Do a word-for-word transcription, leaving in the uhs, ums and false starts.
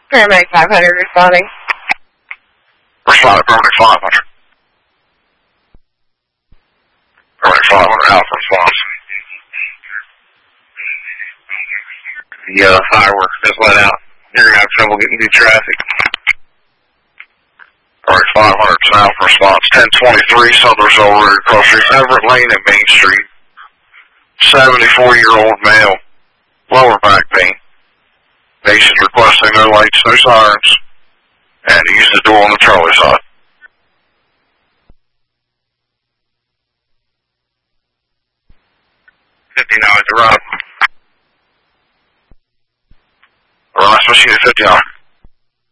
Paramedic five hundred responding. Responding, Paramedic five hundred. Paramedic five hundred, Alpha response. The uh, fireworks just let out. You're going to have trouble getting through traffic. Paramedic five hundred, Alpha response. ten twenty-three Southern Soul Road, across Street, Everett Lane at Main Street. seventy-four-year-old male, lower back pain. Patient's requesting no lights, no sirens, and to use the door on the trolley side. fifty now, it's arrived. Arrived, special unit fifty now,